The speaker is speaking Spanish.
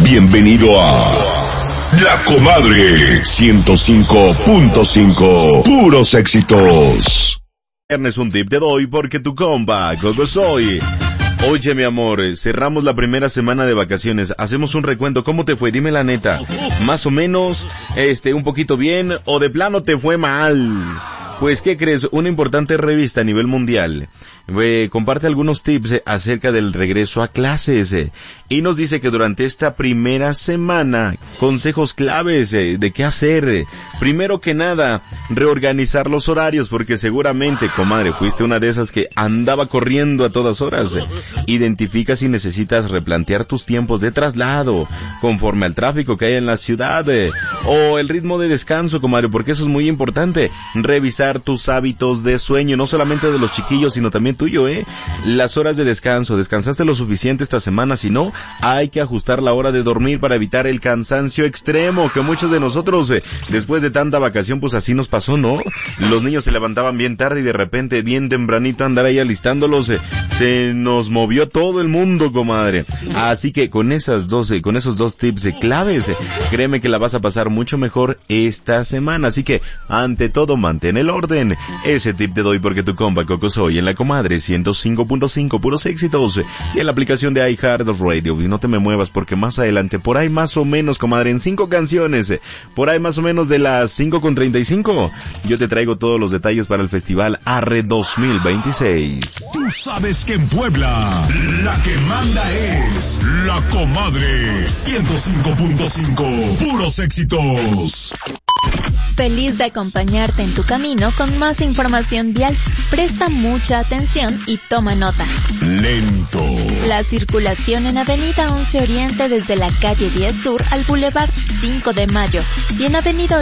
Bienvenido a La Comadre 105.5. Puros éxitos. Viernes un tip te doy porque tu compa, Coco Soy. Oye, mi amor, cerramos la primera semana de vacaciones. Hacemos un recuento. ¿Cómo te fue? Dime la neta. Más o menos, un poquito bien o de plano te fue mal. Pues, ¿qué crees? Una importante revista a nivel mundial comparte algunos tips acerca del regreso a clases y nos dice que durante esta primera semana, consejos claves de qué hacer. Primero que nada, reorganizar los horarios, porque seguramente, comadre, fuiste una de esas que andaba corriendo a todas horas. Identifica si necesitas replantear tus tiempos de traslado, conforme al tráfico que hay en la ciudad, o el ritmo de descanso, comadre, porque eso es muy importante. Revisar tus hábitos de sueño, no solamente de los chiquillos, sino también tuyo, las horas de descanso. ¿Descansaste lo suficiente esta semana? Si no, hay que ajustar la hora de dormir para evitar el cansancio extremo, que muchos de nosotros, después de tanta vacación, pues así nos pasó, ¿no? Los niños se levantaban bien tarde y de repente, bien tempranito, andar ahí alistándolos, se nos movió todo el mundo, comadre. Así que con esos dos tips claves, créeme que la vas a pasar mucho mejor esta semana. Así que, ante todo, mantén el orden. Ese tip te doy porque tu compa Coco Soy en La Comadre 105.5 puros éxitos y en la aplicación de iHeartRadio. Y no te me muevas porque más adelante, por ahí más o menos, comadre, en 5 canciones, por ahí más o menos de las 5:35, yo te traigo todos los detalles para el Festival Arre 2026. Tú sabes que en Puebla la que manda es La Comadre 105.5 puros éxitos. Feliz de acompañarte en tu camino con más información vial. Presta mucha atención y toma nota. Lento. La circulación en Avenida 11 Oriente desde la calle 10 Sur al Boulevard 5 de Mayo y en Avenida